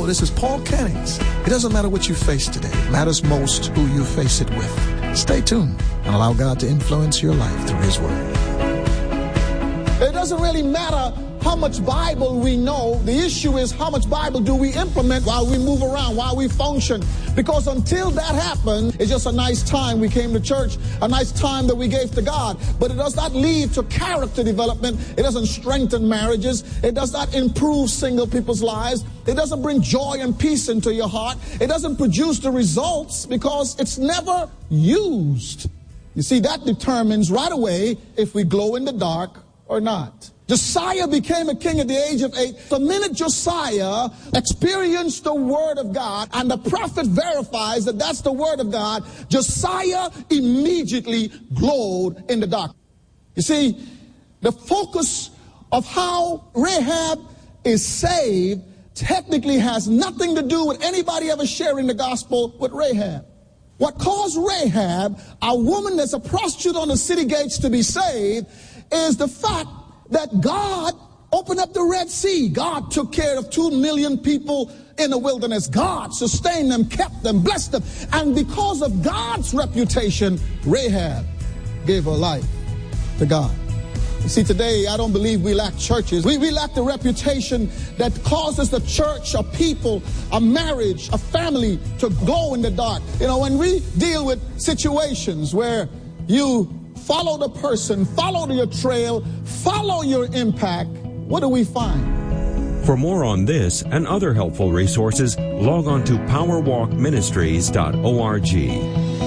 Hello, this is Paul Kennings. It doesn't matter what you face today. It matters most who you face it with. Stay tuned and allow God to influence your life through His Word. It doesn't really matter how much Bible we know. The issue is how much Bible do we implement while we move around, while we function. Because until that happens, it's just a nice time we came to church, a nice time that we gave to God. But it does not lead to character development. It doesn't strengthen marriages. It does not improve single people's lives. It doesn't bring joy and peace into your heart. It doesn't produce the results because it's never used. You see, that determines right away if we glow in the dark or not. Josiah became a king at the age of 8. The minute Josiah experienced the word of God, and the prophet verifies that that's the word of God, Josiah immediately glowed in the dark. You see, the focus of how Rahab is saved technically has nothing to do with anybody ever sharing the gospel with Rahab. What caused Rahab, a woman that's a prostitute on the city gates, to be saved is the fact that God opened up the Red Sea. God took care of 2 million people in the wilderness. God sustained them, kept them, blessed them. And because of God's reputation, Rahab gave her life to God. You see, today, I don't believe we lack churches. We lack the reputation that causes the church, a people, a marriage, a family to glow in the dark. You know, when we deal with situations where you follow the person, follow your trail, follow your impact, what do we find? For more on this and other helpful resources, log on to powerwalkministries.org.